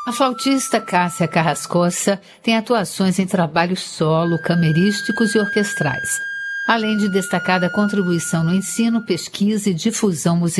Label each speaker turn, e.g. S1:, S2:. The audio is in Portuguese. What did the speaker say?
S1: A flautista Cássia Carrascosa tem atuações em trabalhos solo, camerísticos e orquestrais, além de destacada contribuição no ensino, pesquisa e difusão musical.